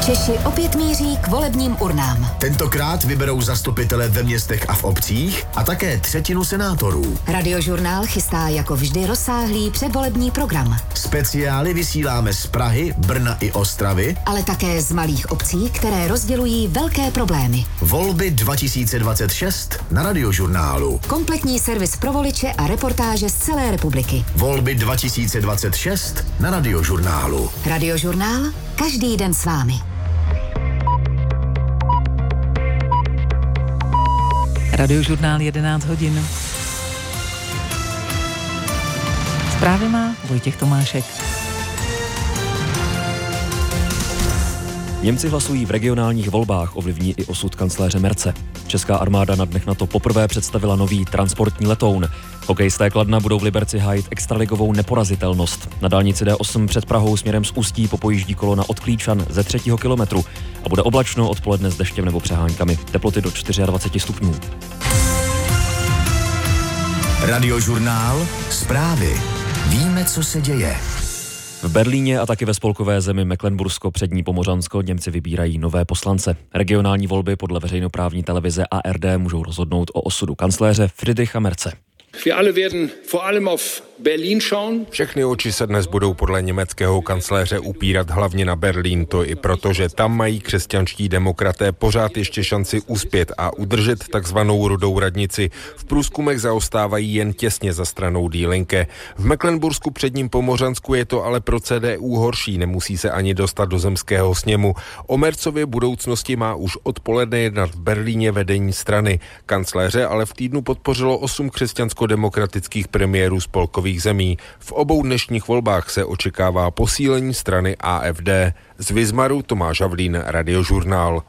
Češi opět míří k volebním urnám. Tentokrát vyberou zastupitele ve městech a v obcích a také třetinu senátorů. Radiožurnál chystá jako vždy rozsáhlý předvolební program. Speciály vysíláme z Prahy, Brna i Ostravy, ale také z malých obcí, které rozdělují velké problémy. Volby 2026 na Radiožurnálu. Kompletní servis pro voliče a reportáže z celé republiky. Volby 2026 na Radiožurnálu. Radiožurnál každý den s vámi. Radiožurnál 11 hodin. Zprávy má Vojtěch Tomášek. Němci hlasují v regionálních volbách, ovlivní i osud kancléře Merze. Česká armáda na dnech NATO poprvé představila nový transportní letoun. Hokejisté Kladna budou v Liberci hájit extraligovou neporazitelnost. Na dálnici D8 před Prahou směrem z Ústí popojíždí kolona od Klíčan ze 3. kilometru a bude oblačno odpoledne s deštěm nebo přeháňkami. Teploty do 24 stupňů. Radiožurnál, zprávy. Víme, co se děje. V Berlíně a taky ve spolkové zemi Mecklenbursko-Přední Pomořansko Němci vybírají nové poslance. Regionální volby podle veřejnoprávní televize ARD můžou rozhodnout o osudu kancléře Friedricha Merze. Wir alle werden vor allem auf Berlin schauen. Všechny oči se dnes budou podle německého kancléře upírat hlavně na Berlín, to i proto, že tam mají křesťanští demokraté pořád ještě šanci uspět a udržet takzvanou rudou radnici. V průzkumech zaostávají jen těsně za stranou Die Linke. V Mecklenbursku předním Pomořansku je to ale pro CDU horší, nemusí se ani dostat do zemského sněmu. O Merzově budoucnosti má už odpoledne jednat v Berlíně vedení strany. Kancléře ale v týdnu podpořilo 8 křesťansko-demokratických premiérů spolkových zemí. V obou dnešních volbách se očekává posílení strany AfD. Z Vizmaru Tomáš Havlín, Radiožurnál.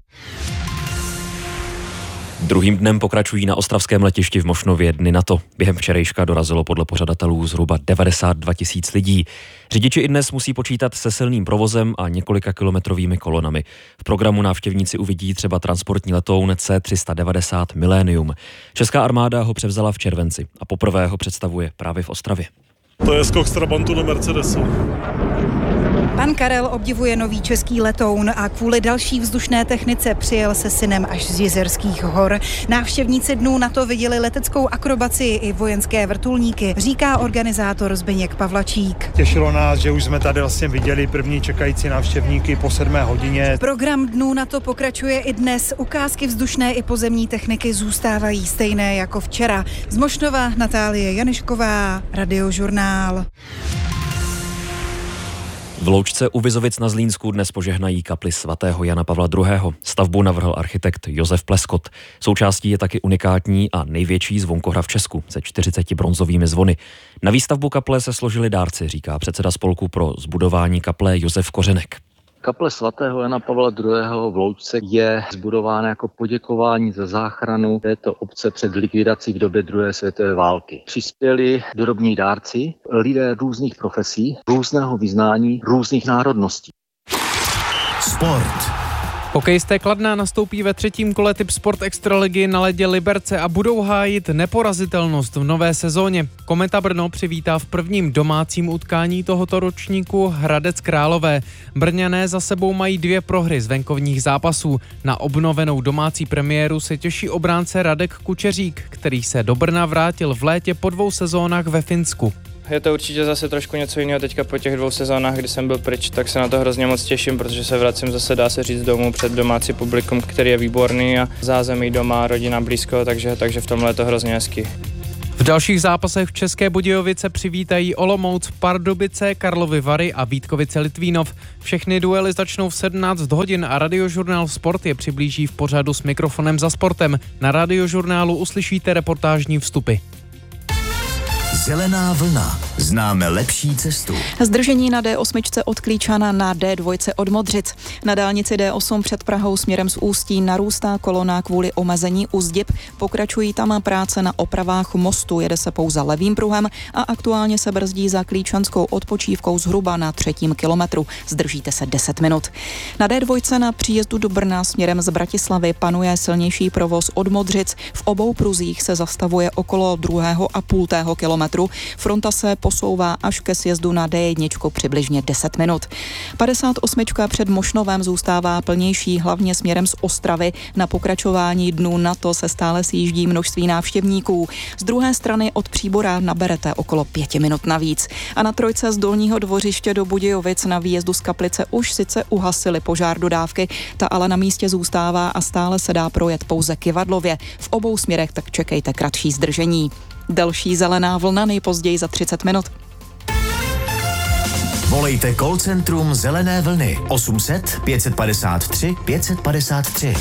Druhým dnem pokračují na ostravském letišti v Mošnově dny NATO. Během včerejška dorazilo podle pořadatelů zhruba 92 000 lidí. Řidiči i dnes musí počítat se silným provozem a několika kilometrovými kolonami. V programu návštěvníci uvidí třeba transportní letoun C390 Millennium. Česká armáda ho převzala v červenci a poprvé ho představuje právě v Ostravě. To je skok z Trabantu do Mercedesu. Pan Karel obdivuje nový český letoun a kvůli další vzdušné technice přijel se synem až z Jizerských hor. Návštěvníci dnů NATO viděli leteckou akrobaci i vojenské vrtulníky, říká organizátor Zbyněk Pavlačík. Těšilo nás, že už jsme tady vlastně viděli první čekající návštěvníky po 7 hodině. Program dnů NATO pokračuje i dnes. Ukázky vzdušné i pozemní techniky zůstávají stejné jako včera. Z Mošnova Natálie Janišková, Radiožurnál. V Loučce u Vizovic na Zlínsku dnes požehnají kapli svatého Jana Pavla II. Stavbu navrhl architekt Josef Pleskot. Součástí je taky unikátní a největší zvonkohra v Česku se 40 bronzovými zvony. Na výstavbu kaple se složili dárci, říká předseda spolku pro zbudování kaple Josef Kořenek. Kaple svatého Jana Pavla II. V Loučce je zbudována jako poděkování za záchranu této obce před likvidací v době druhé světové války. Přispěli drobní dárci, lidé různých profesí, různého vyznání, různých národností. Sport. Hokejisté Kladna nastoupí ve 3. kole Typ Sport Extraligy na ledě Liberce a budou hájit neporazitelnost v nové sezóně. Kometa Brno přivítá v prvním domácím utkání tohoto ročníku Hradec Králové. Brňané za sebou mají 2 prohry z venkovních zápasů. Na obnovenou domácí premiéru se těší obránce Radek Kučeřík, který se do Brna vrátil v létě po 2 sezónách ve Finsku. Je to určitě zase trošku něco jiného teďka po těch 2 sezónách, kdy jsem byl pryč, tak se na to hrozně moc těším, protože se vracím zase, dá se říct, domů před domácí publikum, který je výborný a zázemí doma, rodina blízko, takže v tomhle je to hrozně hezký. V dalších zápasech v České Budějovice přivítají Olomouc, Pardubice, Karlovy Vary a Vítkovice Litvínov. Všechny duely začnou v 17 hodin a Radiožurnál Sport je přiblíží v pořadu S mikrofonem za sportem. Na Radiožurnálu uslyšíte reportážní vstupy. Zelená vlna. Známe lepší cestu. Zdržení na D8 od Klíčana na D2 od Modřic. Na dálnici D8 před Prahou směrem z Ústí narůstá kolona kvůli omezení Uzdib. Pokračují tam práce na opravách mostu. Jede se pouze levým pruhem a aktuálně se brzdí za klíčanskou odpočívkou zhruba na 3. kilometru. Zdržíte se 10 minut. Na D2 na příjezdu do Brna směrem z Bratislavy panuje silnější provoz od Modřic. V obou pruzích se zastavuje okolo 2,5 kilometru. Fronta se posunuje posouvá až ke sjezdu na D1 přibližně 10 minut. 58 před Mošnovem zůstává plnější, hlavně směrem z Ostravy. Na pokračování dnu NATO se stále sjíždí množství návštěvníků. Z druhé strany od Příbora naberete okolo 5 minut navíc. A na trojce z Dolního Dvořiště do Budějovic na výjezdu z Kaplice už sice uhasili požár dodávky, ta ale na místě zůstává a stále se dá projet pouze kyvadlově. V obou směrech tak čekejte kratší zdržení. Delší zelená vlna nejpozději za 30 minut. Volejte call centrum Zelené vlny 800 553 553.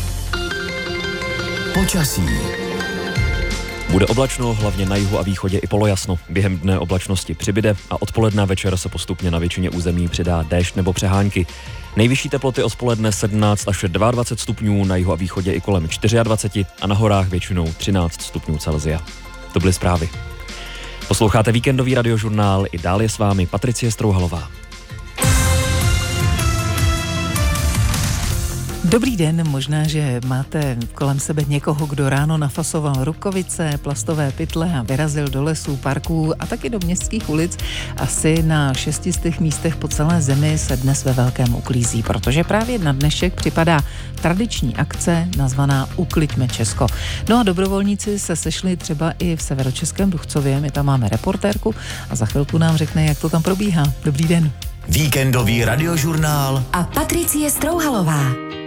Počasí. Bude oblačno, hlavně na jihu a východě i polojasno. Během dne oblačnosti přibyde a odpoledne a večer se postupně na většině území přidá déšť nebo přehánky. Nejvyšší teploty odpoledne 17 až 22 stupňů, na jihu a východě i kolem 24 a na horách většinou 13 stupňů Celsia. To byly zprávy. Posloucháte víkendový radiožurnál, i dál je s vámi Patricie Strouhalová. Dobrý den, možná, že máte kolem sebe někoho, kdo ráno nafasoval rukavice, plastové pytle a vyrazil do lesů, parků a taky do městských ulic. Asi na 600 místech po celé zemi se dnes ve velkém uklízí, protože právě na dnešek připadá tradiční akce nazvaná Ukliďme Česko. No a dobrovolníci se sešli třeba i v severočeském Duchcově, my tam máme reportérku a za chvilku nám řekne, jak to tam probíhá. Dobrý den. Víkendový radiožurnál a Patricie Strouhalová.